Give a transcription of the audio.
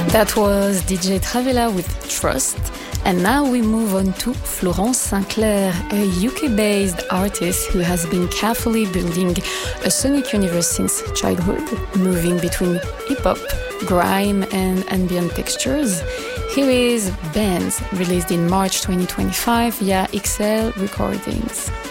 That was DJ Travella with Trust. And now we move on to Florence Sinclair, a UK-based artist who has been carefully building a sonic universe since childhood, moving between hip-hop, grime and ambient textures. Here is Bands, released in March 2025 via XL Recordings.